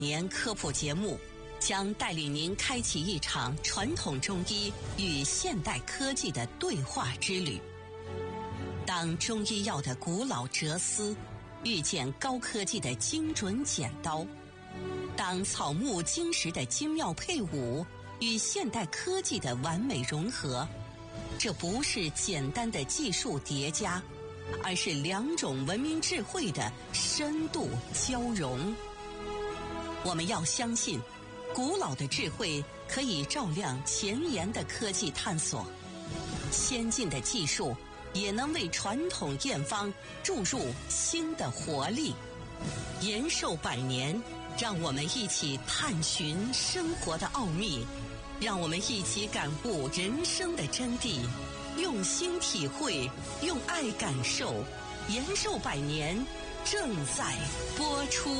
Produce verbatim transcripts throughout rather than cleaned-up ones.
年科普节目将带领您开启一场传统中医与现代科技的对话之旅。当中医药的古老哲思遇见高科技的精准剪刀，当草木金石的精妙配伍与现代科技的完美融合，这不是简单的技术叠加，而是两种文明智慧的深度交融。我们要相信，古老的智慧可以照亮前沿的科技探索，先进的技术也能为传统验方注入新的活力。延寿百年，让我们一起探寻生活的奥秘，让我们一起感悟人生的真谛，用心体会，用爱感受。延寿百年正在播出。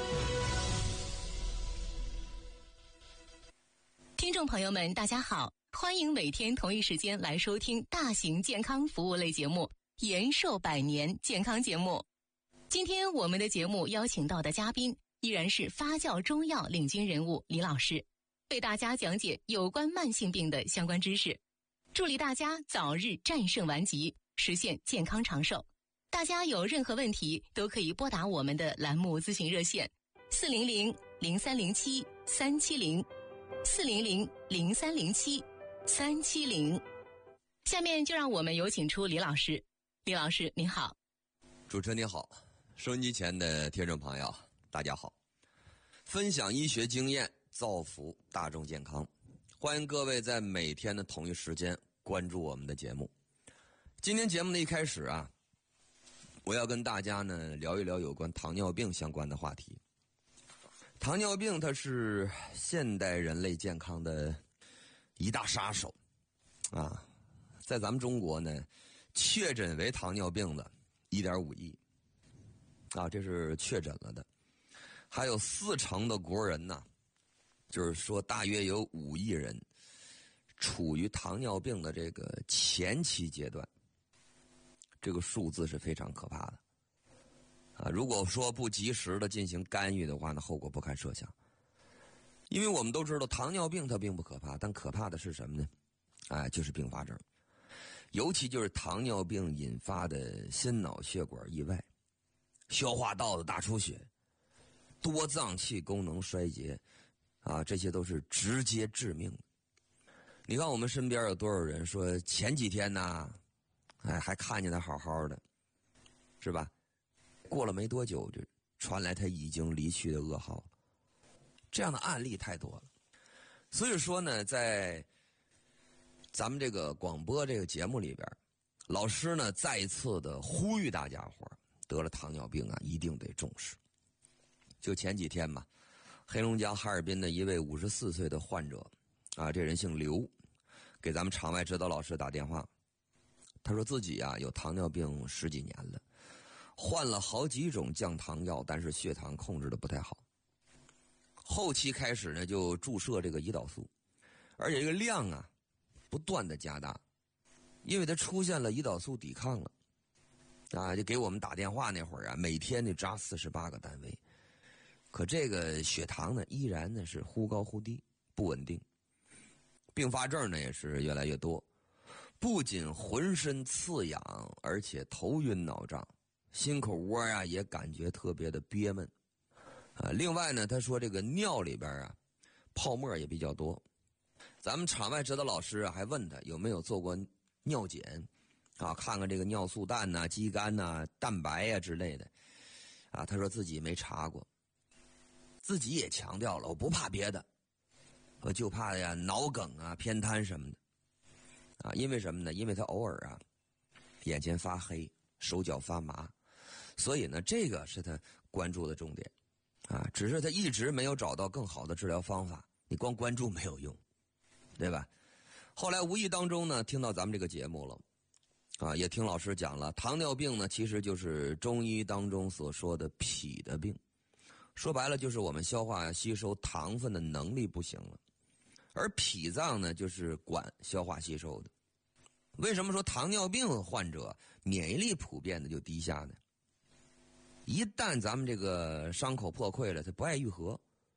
听众朋友们，大家好，欢迎每天同一时间来收听大型健康服务类节目《延寿百年健康节目》。今天我们的节目邀请到的嘉宾依然是发酵中药领军人物李老师，为大家讲解有关慢性病的相关知识，助力大家早日战胜顽疾，实现健康长寿。大家有任何问题都可以拨打我们的栏目咨询热线四零零零三零七三七零四零零零三零七三七零。下面就让我们有请出李老师。李老师您好。 主持人您好，收音机前的听众朋友大家好。分享医学经验，造福大众健康，欢迎各位在每天的同一时间关注我们的节目。今天节目的一开始啊，我要跟大家呢聊一聊有关糖尿病相关的话题。糖尿病它是现代人类健康的一大杀手啊，在咱们中国呢，确诊为糖尿病的 一点五亿啊，这是确诊了的。还有四成的国人呢，就是说大约有五亿人处于糖尿病的这个前期阶段，这个数字是非常可怕的啊！如果说不及时的进行干预的话，那后果不堪设想。因为我们都知道糖尿病它并不可怕，但可怕的是什么呢？哎，就是并发症，尤其就是糖尿病引发的心脑血管意外、消化道的大出血、多脏器功能衰竭啊，这些都是直接致命的。你看我们身边有多少人说前几天呢，哎，还看见他好好的，是吧？过了没多久就传来他已经离去的噩耗，这样的案例太多了。所以说呢，在咱们这个广播这个节目里边，老师呢再一次的呼吁大家伙得了糖尿病啊，一定得重视。就前几天嘛，黑龙江哈尔滨的一位五十四岁的患者啊，这人姓刘，给咱们场外指导老师打电话，他说自己啊有糖尿病十几年了，换了好几种降糖药，但是血糖控制的不太好。后期开始呢就注射这个胰岛素，而且这个量啊不断的加大，因为他出现了胰岛素抵抗了啊，就给我们打电话那会儿啊，每天就扎四十八个单位。可这个血糖呢依然呢是忽高忽低，不稳定，并发症呢也是越来越多，不仅浑身刺痒，而且头晕脑胀，心口窝啊也感觉特别的憋闷啊。另外呢，他说这个尿里边啊泡沫也比较多。咱们场外指导老师啊还问他有没有做过尿检啊，看看这个尿素氮呐、肌酐呐、蛋白呀、啊、之类的啊。他说自己没查过，自己也强调了，我不怕别的，我就怕呀脑梗啊、偏瘫什么的啊。因为什么呢？因为他偶尔啊眼前发黑，手脚发麻，所以呢这个是他关注的重点啊。只是他一直没有找到更好的治疗方法，你光关注没有用，对吧？后来无意当中呢听到咱们这个节目了啊，也听老师讲了，糖尿病呢其实就是中医当中所说的脾的病，说白了就是我们消化吸收糖分的能力不行了，而脾脏呢就是管消化吸收的。为什么说糖尿病患者免疫力普遍的就低下呢？一旦咱们这个伤口破溃了，它不爱愈合